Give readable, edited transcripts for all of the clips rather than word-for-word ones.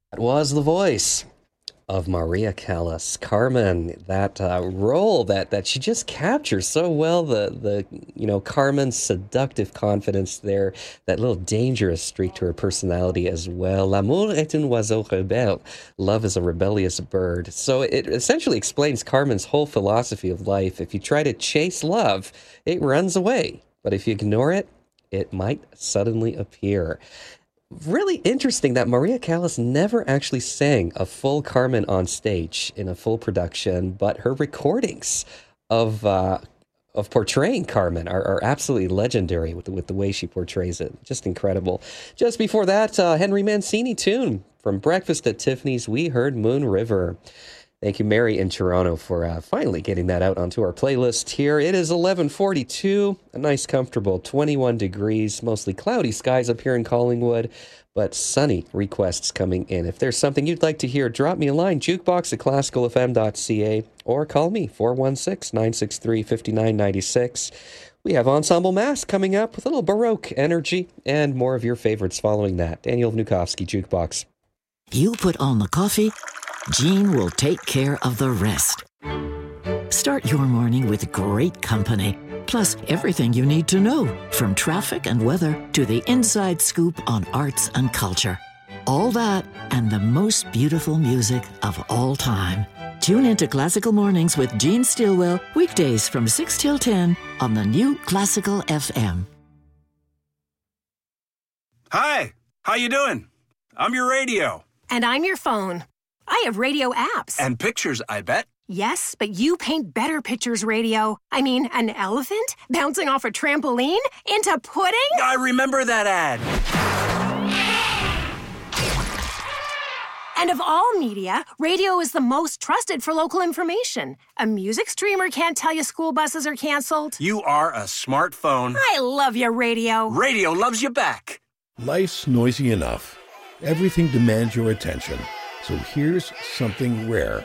That was the voice of Maria Callas, Carmen. That role that she just captures so well. The Carmen's seductive confidence there. That little dangerous streak to her personality as well. L'amour est un oiseau rebelle. Love is a rebellious bird. So it essentially explains Carmen's whole philosophy of life. If you try to chase love, it runs away. But if you ignore it, it might suddenly appear. Really interesting that Maria Callas never actually sang a full Carmen on stage in a full production, but her recordings of portraying Carmen are absolutely legendary with the way she portrays it. Just incredible. Just before that, Henry Mancini tune from Breakfast at Tiffany's. We heard Moon River. Thank you, Mary in Toronto, for finally getting that out onto our playlist here. It is 11:42, a nice, comfortable 21 degrees, mostly cloudy skies up here in Collingwood, but sunny requests coming in. If there's something you'd like to hear, drop me a line, jukebox@classicalfm.ca, or call me, 416-963-5996. We have Ensemble Mass coming up with a little Baroque energy and more of your favorites following that. Daniel Vnukovsky, Jukebox. You put on the coffee, Jean will take care of the rest. Start your morning with great company, plus everything you need to know, from traffic and weather to the inside scoop on arts and culture. All that and the most beautiful music of all time. Tune into Classical Mornings with Jean Stilwell, weekdays from 6 till 10 on the new Classical FM. Hi, how you doing? I'm your radio. And I'm your phone. I have radio apps. And pictures, I bet. Yes, but you paint better pictures, radio. I mean, an elephant bouncing off a trampoline into pudding? I remember that ad. And of all media, radio is the most trusted for local information. A music streamer can't tell you school buses are canceled. You are a smartphone. I love your radio. Radio loves you back. Life's noisy enough. Everything demands your attention. So here's something rare.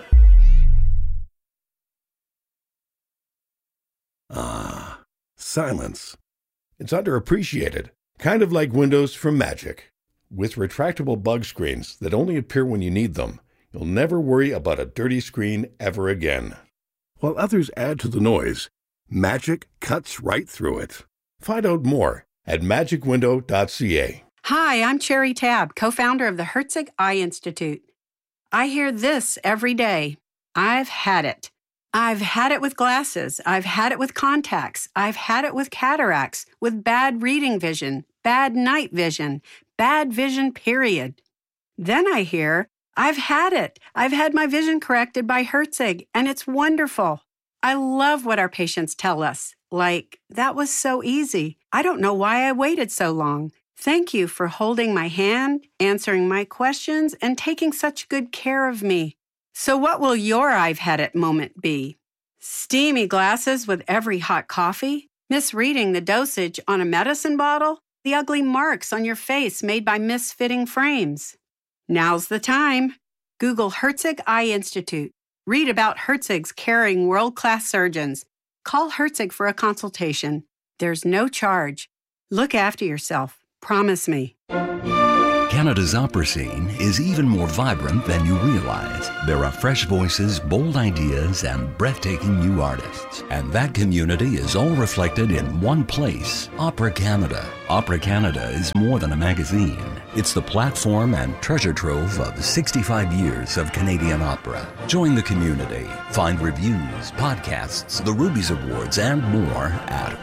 Ah, silence. It's underappreciated, kind of like windows from Magic. With retractable bug screens that only appear when you need them, you'll never worry about a dirty screen ever again. While others add to the noise, Magic cuts right through it. Find out more at magicwindow.ca. Hi, I'm Cherry Tab, co-founder of the Herzig Eye Institute. I hear this every day. I've had it. I've had it with glasses. I've had it with contacts. I've had it with cataracts, with bad reading vision, bad night vision, bad vision, period. Then I hear, I've had it. I've had my vision corrected by Herzig, and it's wonderful. I love what our patients tell us. Like, that was so easy. I don't know why I waited so long. Thank you for holding my hand, answering my questions, and taking such good care of me. So what will your I've had it moment be? Steamy glasses with every hot coffee? Misreading the dosage on a medicine bottle? The ugly marks on your face made by misfitting frames? Now's the time. Google Herzig Eye Institute. Read about Herzig's caring world-class surgeons. Call Herzig for a consultation. There's no charge. Look after yourself. Promise me. Canada's opera scene is even more vibrant than you realize. There are fresh voices, bold ideas, and breathtaking new artists. And that community is all reflected in one place, Opera Canada. Opera Canada is more than a magazine. It's the platform and treasure trove of 65 years of Canadian opera. Join the community. Find reviews, podcasts, the Rubies Awards, and more at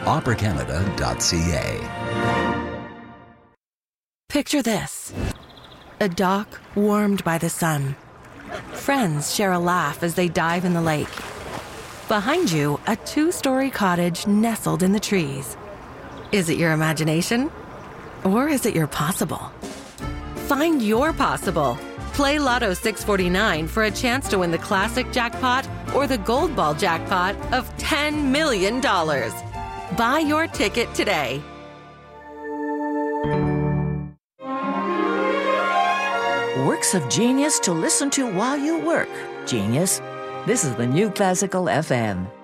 operacanada.ca. Picture this. A dock warmed by the sun. Friends share a laugh as they dive in the lake. Behind you, a 2-story cottage nestled in the trees. Is it your imagination? Or is it your possible? Find your possible. Play Lotto 649 for a chance to win the classic jackpot or the gold ball jackpot of $10 million. Buy your ticket today. Works of genius to listen to while you work. Genius. This is the new Classical FM.